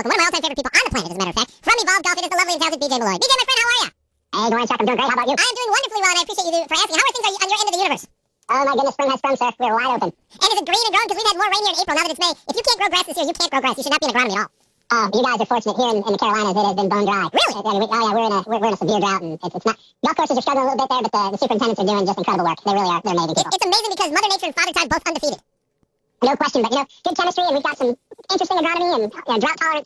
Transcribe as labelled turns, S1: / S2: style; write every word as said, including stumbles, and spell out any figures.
S1: welcome one of my all-time favorite people on the planet, as a matter of fact. From Evolve Golf, it is the lovely and talented B J Malloy. B J, my friend, how are you?
S2: Hey, Dwayne Chuck, I'm doing great. How about you?
S1: I'm doing wonderfully well, and I appreciate you for asking. How are things on your end of the universe?
S2: Oh, my goodness, spring has sprung, sir. We're wide open.
S1: And is it green and growing? Because we've had more rain here in April, now that it's May. If you can't grow grass this year, you can't grow grass. You should not be in agronomy at all.
S2: Oh, you guys are fortunate. Here in, in the Carolinas, it has been bone dry.
S1: Really?
S2: I mean, we, oh, yeah, we're in a we're, we're in a severe drought, and it's, it's not. Golf courses are struggling a little bit there, but the, the superintendents are doing just incredible work. They really are. They're amazing
S1: It,
S2: people.
S1: it's amazing because Mother Nature and Father Time both undefeated.
S2: No question, but you know, good chemistry, and we've got some interesting agronomy and you know, drought tolerant